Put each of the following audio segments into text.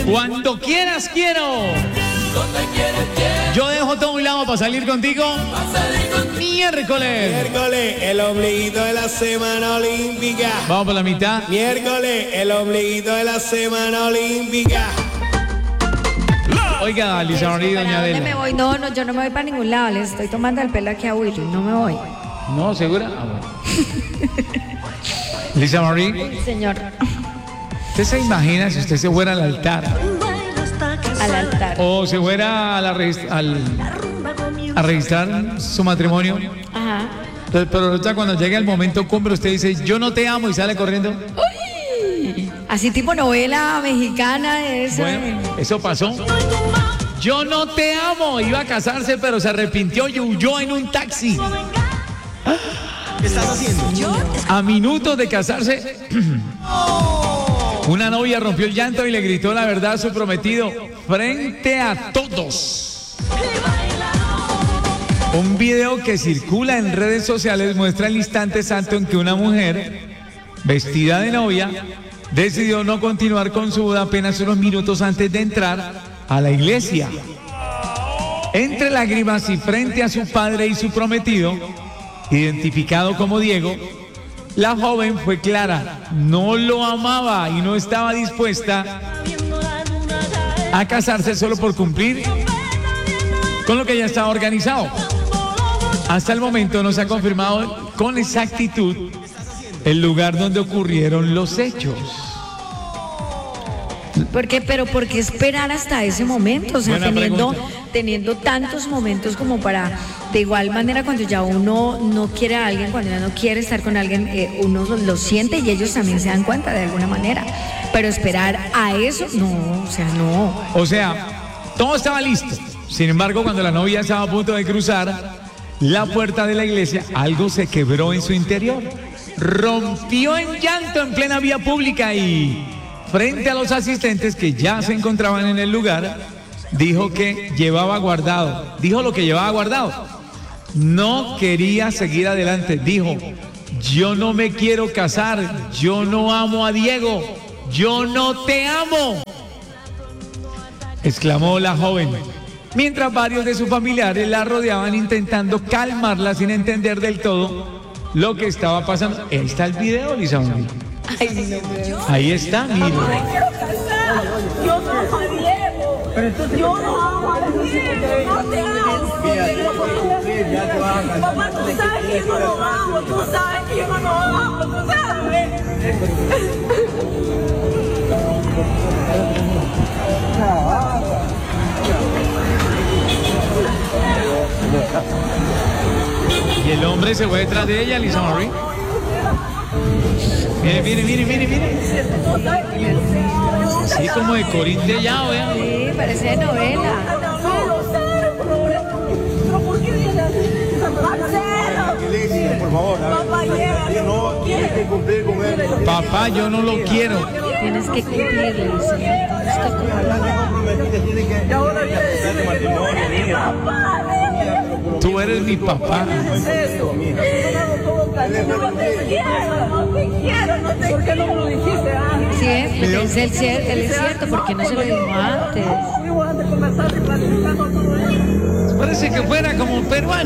Cuando quieras, quiero. Yo dejo todo a un lado para salir contigo. Miércoles. Miércoles, el ombliguito de la semana olímpica. Vamos por la mitad. Miércoles, el ombliguito de la semana olímpica. Oiga, Lisa Marie y doña ¿Dónde Adela. me voy? No, yo no me voy para ningún lado. Les estoy tomando el pelo aquí a Willy. No me voy. ¿No? ¿Segura? Ah, bueno. Lisa Marie, Señor, ¿usted se imagina si usted se fuera al altar? al altar. O se fuera a registrar su matrimonio. Ajá. Pero ahorita cuando llegue el momento cumbre, usted dice, yo no te amo, y sale corriendo. Así tipo novela mexicana de eso. Bueno, eso pasó. Yo no te amo. Iba a casarse, pero se arrepintió y huyó en un taxi. ¿Qué estás haciendo? A minutos de casarse, una novia rompió el llanto y le gritó la verdad a su prometido frente a todos. Un video que circula en redes sociales muestra el instante santo en que una mujer vestida de novia decidió no continuar con su boda apenas unos minutos antes de entrar a la iglesia. Entre lágrimas y frente a su padre y su prometido, identificado como Diego, la joven fue clara, no lo amaba y no estaba dispuesta a casarse solo por cumplir con lo que ya estaba organizado. Hasta el momento no se ha confirmado con exactitud el lugar donde ocurrieron los hechos. ¿Por qué? Pero ¿por qué esperar hasta ese momento? O sea, teniendo tantos momentos como para, de igual manera, cuando ya uno no quiere a alguien, cuando ya no quiere estar con alguien, uno lo siente y ellos también se dan cuenta de alguna manera. Pero esperar a eso, no, o sea, no. O sea, todo estaba listo. Sin embargo, cuando la novia estaba a punto de cruzar la puerta de la iglesia, algo se quebró en su interior. Rompió en llanto en plena vía pública y, frente a los asistentes que ya se encontraban en el lugar, dijo lo que llevaba guardado. No quería seguir adelante. Dijo, yo no me quiero casar, yo no amo a Diego, yo no te amo, exclamó la joven. Mientras varios de sus familiares la rodeaban intentando calmarla sin entender del todo lo que estaba pasando. Ahí está el video, Lisa Marie. Ahí está, mire. Yo no amo a Diego. Yo no amo a Diego. No te amo. Papá, tú sabes que yo no lo amo. Tú sabes que yo no lo amo. Tú sabes. Y el hombre se fue detrás de ella, Lisa Marie. Mire. Así como de Corinthians ya, vean. Sí, parece de novela. Por favor, tienes que cumplir con él. Papá, yo no lo quiero. Tienes que cumplirle, tienes que cumplirle. Tú eres mi papá. ¿Por qué no me lo dijiste antes? Sí, él es cierto, porque no se lo dijo antes. Parece que fuera como un peruano.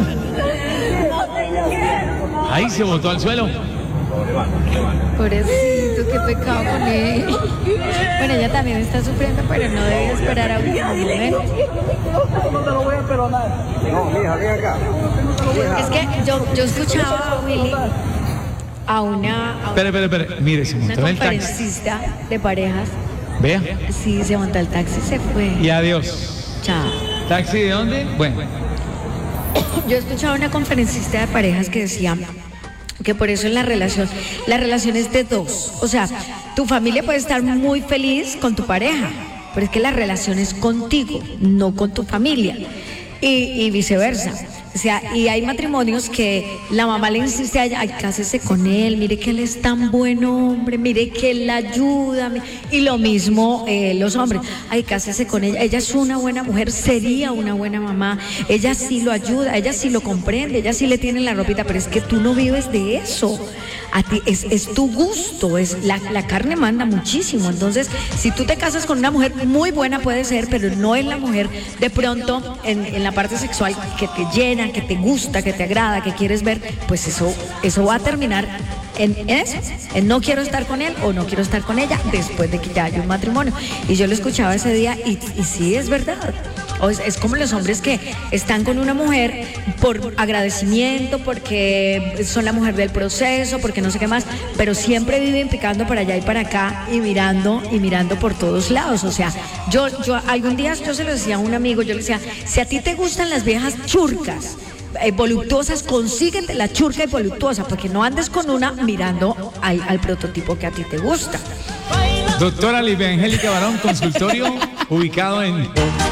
Ahí se botó al suelo. Pobrecito, qué pecado con él. Bueno, ella también está sufriendo, pero no debe esperar a último momento. No te lo voy a perdonar. No, mija, ven acá. Es que yo escuchaba a Willy, a una Espere. Mire, se montó en el taxi. conferencista de parejas. Vea. Sí, se montó el taxi, se fue. Y adiós. Chao. ¿Taxi de dónde? Bueno. Yo escuchaba a una conferencista de parejas que decía que por eso en la relación es de dos. O sea, tu familia puede estar muy feliz con tu pareja, pero es que la relación es contigo, no con tu familia. Y viceversa. O sea, y hay matrimonios que la mamá le insiste a ella, ay, cásese con él, mire que él es tan buen hombre, mire que él la ayuda. Y lo mismo los hombres, ay, cásese con ella es una buena mujer, sería una buena mamá, ella sí lo ayuda, ella sí lo comprende, ella sí le tiene la ropita, pero es que tú no vives de eso. a ti es tu gusto, la carne manda muchísimo. Entonces, si tú te casas con una mujer muy buena puede ser, pero no es la mujer de pronto en la parte sexual que te llena, que te gusta, que te agrada, que quieres ver, pues eso va a terminar en eso, en no quiero estar con él o no quiero estar con ella después de que ya haya un matrimonio. Y yo lo escuchaba ese día y sí, es verdad. Es como los hombres que están con una mujer por agradecimiento, porque son la mujer del proceso, porque no sé qué más, pero siempre viven picando para allá y para acá y mirando por todos lados. O sea, yo algún día yo se lo decía a un amigo, yo le decía, si a ti te gustan las viejas churcas, voluptuosas, consíguete la churca y voluptuosa, porque no andes con una mirando al prototipo que a ti te gusta. Doctora Livia Angélica Barón, consultorio ubicado en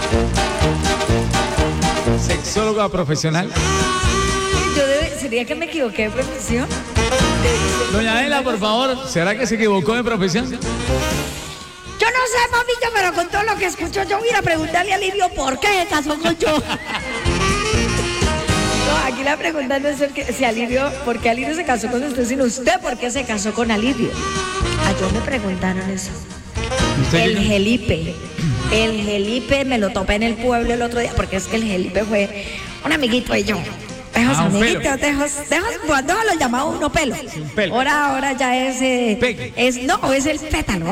sexóloga profesional. ¿Sería que me equivoqué de profesión? Doña Adela, por favor, ¿será que se equivocó de profesión? Yo no sé, mamita, pero con todo lo que escucho, yo voy a ir a preguntarle a Lidio por qué se casó con yo. No, aquí la pregunta no es por qué Alirio se casó con usted, sino usted por qué se casó con Alirio. Yo me preguntaron eso. El Gelipe me lo topé en el pueblo el otro día, porque es que el Gelipe fue un amiguito y yo. Amiguitos, cuando lo llamaba uno pelo. Ahora ya es el pétalo.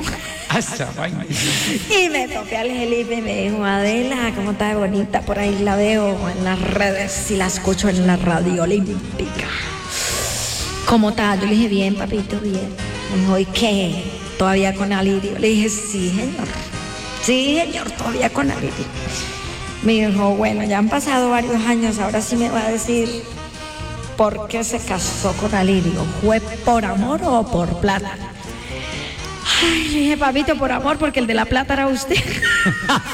Y me topé al Gelipe y me dijo, Adela, ¿cómo está de bonita? Por ahí la veo en las redes y la escucho en la radio olímpica. ¿Cómo está? Yo le dije, bien, papito, bien. Me dijo, ¿y qué? ¿Todavía con Alirio? Le dije, sí, señor. Sí, señor, todavía con Alirio. Me dijo, bueno, ya han pasado varios años, ahora sí me va a decir por qué se casó con Alirio. ¿Fue por amor o por plata? Ay, le dije, papito, por amor, porque el de la plata era usted.